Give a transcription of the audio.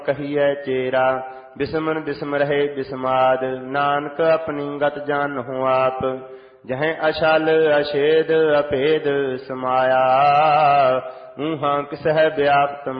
ਕਹੀਐ ਚੇਰਾ। ਬਿਸਮਨ ਬਿਸਮ ਰਹੇ ਬਿਸਮਾਦ, ਨਾਨਕ ਆਪਣੀ ਗਤ ਜਾਨਹੁ ਆਪ। ਜਹੈ ਅਛਲ ਅਛੇਦ ਅਭੇਦ ਸਮਾਇਆ, ਊਹਾਂ ਕਿਸਹਿ ਵਿਆਪਤ